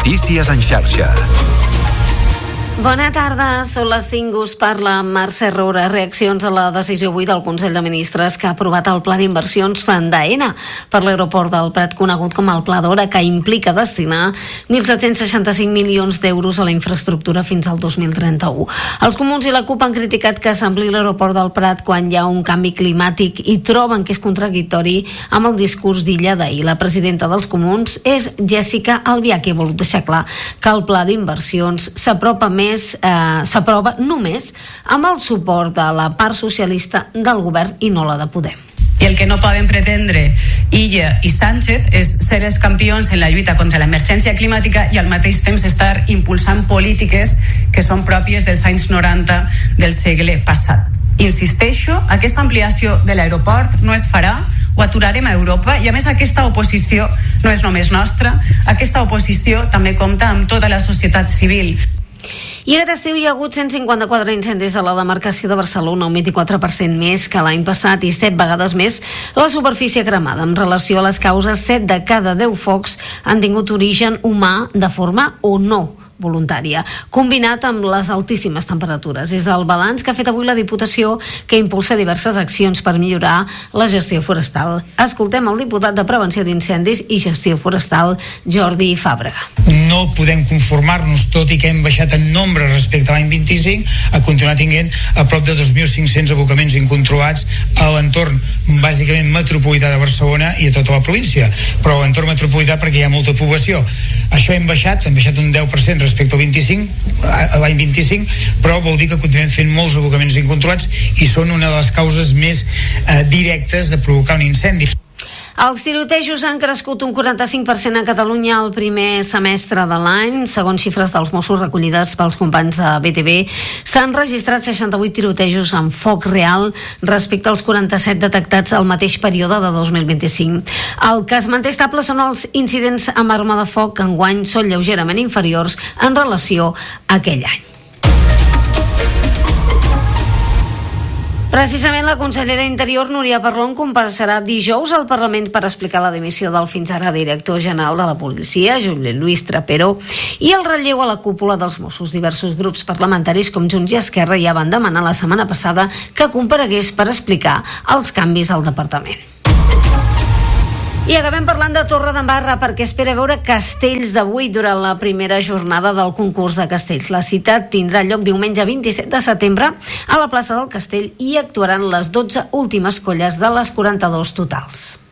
Notícies en xarxa. Bona tarda, són les 5, us parla Mercè Roura. Reaccions a la decisió avui del Consell de Ministres que ha aprovat el pla d'inversions d'AENA per l'aeroport del Prat, conegut com el Pla d'Hora, que implica destinar 1.765 milions d'euros a la infraestructura fins al 2031. Els comuns i la CUP han criticat que s'ampliï l'aeroport del Prat quan hi ha un canvi climàtic i troben que és contradictori amb el discurs d'Illa d'ahir. La presidenta dels comuns és Jessica Albiach i ha volut deixar clar que el pla d'inversions s'aprova només amb el suport de la part socialista del govern i no la de Podem. I el que no poden pretendre Illa i Sánchez és ser els campions en la lluita contra l'emergència climàtica i al mateix temps estar impulsant polítiques que són pròpies dels anys 90 del segle passat. Insisteixo, aquesta ampliació de l'aeroport no es farà, ho aturarem a Europa, i a més aquesta oposició no és només nostra, aquesta oposició també compta amb tota la societat civil. I aquest estiu hi ha hagut 154 incendis a la demarcació de Barcelona, un 24% més que l'any passat i 7 vegades més la superfície cremada. En relació a les causes, 7 de cada 10 focs han tingut origen humà de forma o no voluntària, combinat amb les altíssimes temperatures. És el balanç que ha fet avui la Diputació, que impulsa diverses accions per millorar la gestió forestal. Escoltem el diputat de Prevenció d'Incendis i Gestió Forestal, Jordi Fàbrega. No podem conformar-nos, tot i que hem baixat en nombre respecte a l'any 25, a continuar tinguent a prop de 2.500 abocaments incontrolats a l'entorn bàsicament metropolità de Barcelona i a tota la província, però a l'entorn metropolità perquè hi ha molta població. Això hem baixat un 10% respecte al 25, a l'any 25, però vol dir que continuem fent molts abocaments incontrolats i són una de les causes més directes de provocar un incendi. Els tirotejos han crescut un 45% a Catalunya el primer semestre de l'any. Segons xifres dels Mossos recollides pels companys de BTV, s'han registrat 68 tirotejos amb foc real respecte als 47 detectats al mateix període de 2025. El que es manté estable són els incidents amb arma de foc, que enguany són lleugerament inferiors en relació a aquell any. Precisament la consellera d'Interior, Núria Parlon, comparecerà dijous al Parlament per explicar la dimissió del fins ara director general de la policia, Josep Lluís Trapero, i el relleu a la cúpula dels Mossos. Diversos grups parlamentaris com Junts i Esquerra ja van demanar la setmana passada que comparegués per explicar els canvis al departament. I acabem parlant de Torredembarra perquè espera veure castells d'avui durant la primera jornada del concurs de castells. La cita tindrà lloc diumenge 27 de setembre a la plaça del Castell i actuaran les 12 últimes colles de les 42 totals.